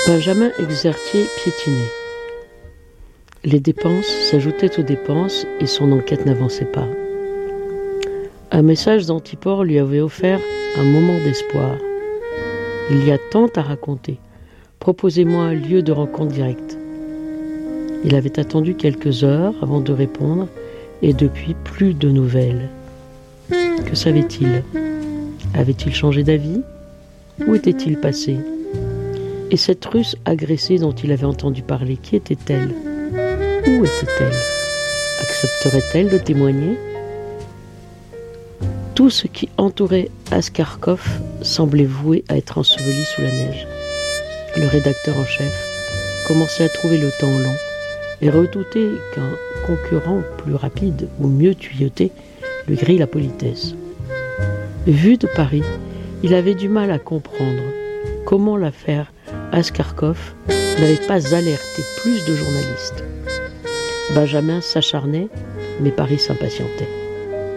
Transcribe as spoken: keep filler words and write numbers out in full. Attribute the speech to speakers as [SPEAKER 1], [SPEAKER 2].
[SPEAKER 1] Benjamin Exertier piétinait. Les dépenses s'ajoutaient aux dépenses et son enquête n'avançait pas. Un message d'Antipore lui avait offert un moment d'espoir. Il y a tant à raconter. Proposez-moi un lieu de rencontre directe. Il avait attendu quelques heures avant de répondre et depuis plus de nouvelles. Que savait-il ? Avait-il changé d'avis ? Où était-il passé ? Et cette Russe agressée dont il avait entendu parler, qui était-elle ? Où était-elle ? Accepterait-elle de témoigner ? Tout ce qui entourait Askarkov semblait voué à être enseveli sous la neige. Le rédacteur en chef commençait à trouver le temps long et redoutait qu'un concurrent plus rapide ou mieux tuyauté lui grille la politesse. Vu de Paris, il avait du mal à comprendre comment l'affaire Askarkov n'avait pas alerté plus de journalistes. Benjamin s'acharnait, mais Paris s'impatientait.